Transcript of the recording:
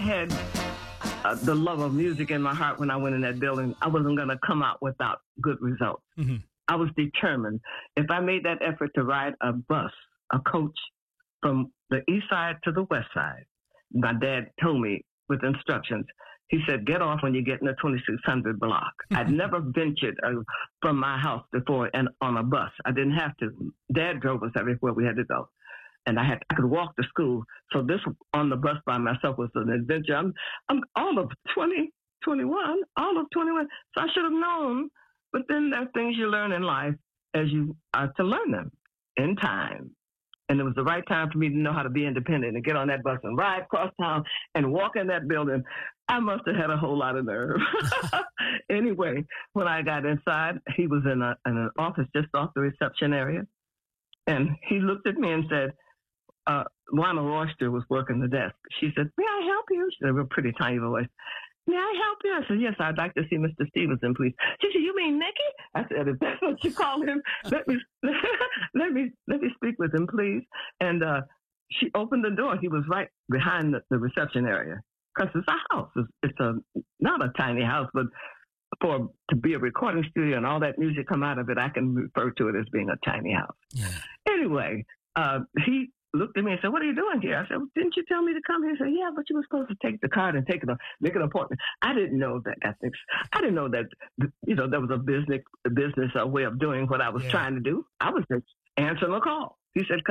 had the love of music in my heart when I went in that building. I wasn't going to come out without good results. Mm-hmm. I was determined. If I made that effort to ride a bus, a coach from the east side to the west side, my dad told me with instructions, he said, get off when you get in the 2600 block. I'd never ventured from my house before and on a bus. I didn't have to. Dad drove us everywhere we had to go. And I could walk to school. So this on the bus by myself was an adventure. I'm all of 21. So I should have known. But then there are things you learn in life as you are to learn them in time. And it was the right time for me to know how to be independent and get on that bus and ride across town and walk in that building. I must have had a whole lot of nerve. Anyway, when I got inside, he was in an office just off the reception area. And he looked at me and said, Lionel Royster was working the desk. She said, may I help you? She said, with a pretty tiny voice. May I help you? I said, yes, I'd like to see Mr. Stevenson, please. She said, you mean Nicky? I said, if that's what you call him, let me speak with him, please. And she opened the door. He was right behind the reception area because it's a house. It's not a tiny house, but to be a recording studio and all that music come out of it, I can refer to it as being a tiny house. Yeah. Anyway, he looked at me and said, what are you doing here? I said, well, didn't you tell me to come here? He said, yeah, but you were supposed to take the card and make an appointment. I didn't know that ethics. I didn't know that, there was a business way of doing what I was trying to do. I was just answering a call. He said,